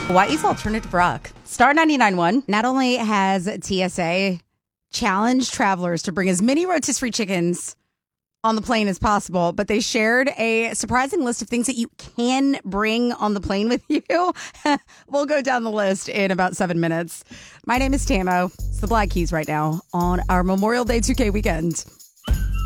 Hawaii's alternative rock. Star 99.1 not only has TSA challenged travelers to bring as many rotisserie chickens on the plane as possible, but they shared a surprising list of things that you can bring on the plane with you. We'll go down the list in about 7 minutes. My name is Tamo. It's the Black Keys right now on our Memorial Day 2K weekend.